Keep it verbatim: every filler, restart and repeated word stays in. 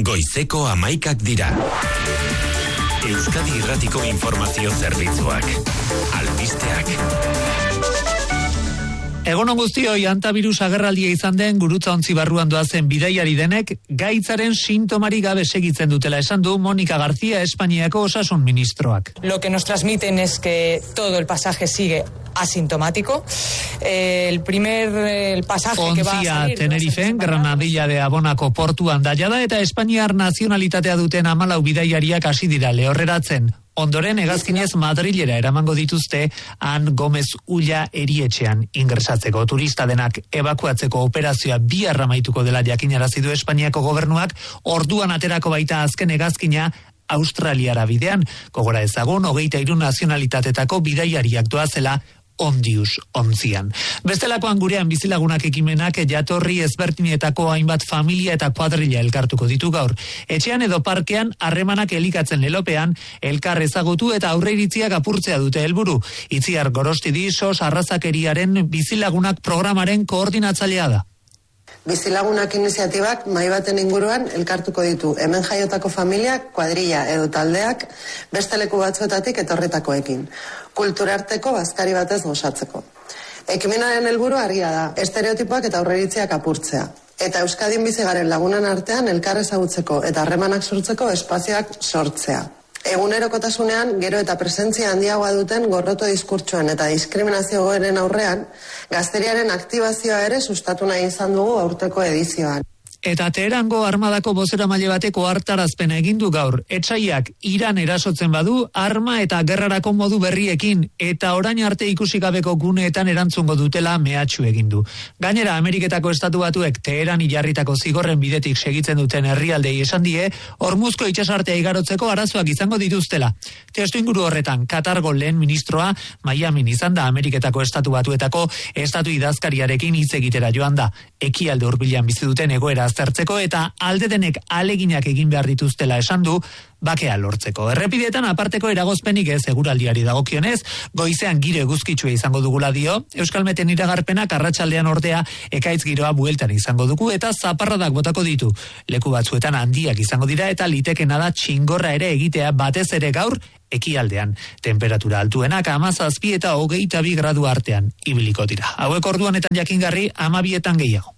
Goizeko hamaikak dira. Euskadi Irratiko Informazio Zerbitzuak. Albisteak. Egonon guztioi, antavirus agerraldia izan den gurutza ontzi barruan doazen bidaiari denek gaitzaren sintomari gabe segitzen dutela esan du Mónica García, Espainiako osasun ministroak. Lo que nos transmiten es que todo el pasaje sigue asintomático. Eh, el primer el pasaje Ontzia, que va a salir... Tenerifen, Granadilla de Abonako portuan daia da eta Espainiar nazionalitatea duten hamalau bidaiariak hasi dira lehorreratzen. Ondoren hegazkinez Madrilera eramango dituzte han Gomez Ulla erietxean ingresatzeko. Turista denak ebakuatzeko operazioa bihar amaituko dela jakinarazi du Espainiako gobernuak, orduan aterako baita azken hegazkina Australiara bidean. Gogora ezagun, hogeita hiru nazionalitatetako bidaiariak doazela Ondius ontzian. Bestelakoan gurean bizilagunak ekimenak jatorri ezberdinetako hainbat familia eta kuadrilla elkartuko ditu gaur. Etxean edo parkean harremanak elikatzen lelopean, elkar ezagutu eta aurreiritziak apurtzea dute helburu. Itziar Gorostidi sos arrazakeriaren bizilagunak programaren koordinatzailea da. Bizilagunak iniziatibak mai baten inguruan elkartuko ditu hemen jaiotako familiak, kuadrilla edo taldeak beste leku batzuetatik etorritakoekin. Kulturarteko bazkari batez gozatzeko. Ekimenaren helburu argia da, estereotipoak eta aurreiritziak apurtzea. Eta Euskadin bizi garen lagunan artean elkar ezagutzeko eta harremanak sortzeko espazioak sortzea. Egunerokotasunean gero eta presentzia handiagoa duten gorroto diskurtsoen eta diskriminazio goeren aurrean, gazteriaren aktibazioa ere sustatu nahi izan dugu aurteko edizioan. Eta Teherango armadako bozeramaile bateko hartarazpena egin du gaur. Etsaiak Iran erasotzen badu arma eta gerrarako modu berriekin eta orain arte ikusi gabeko guneetan erantzungo dutela mehatxu egin du. Gainera Ameriketako Estatu Batuek Teheran jarritako zigorren bidetik segitzen duten herrialdei esan die Hormuzko itsasartea igarotzeko arazoak izango dituztela. Testuinguru horretan Katargo lehen ministroa Miamin izan da Ameriketako Estatu Batuetako estatu idazkariarekin hitz egitera joan da. Ekialde hurbilan bizi duten egoera aztertzeko eta alde denek aleginak egin behar dituztela esan du bakea lortzeko. Errepideetan aparteko eragozpenik ez eguraldiari dagokionez, goizean giro eguzkitsua izango dugula dio, Euskalmeten iragarpenak arratsaldean ordea ekaitz giroa bueltan izango dugu eta zaparradak botako ditu. Leku batzuetan handiak izango dira eta litekena da txingorra ere egitea batez ere gaur ekialdean. Temperatura altuenak hamazazpi eta hogeita bi gradu artean ibiliko dira. Hauek orduanetan jakingarri hamabietan gehiago.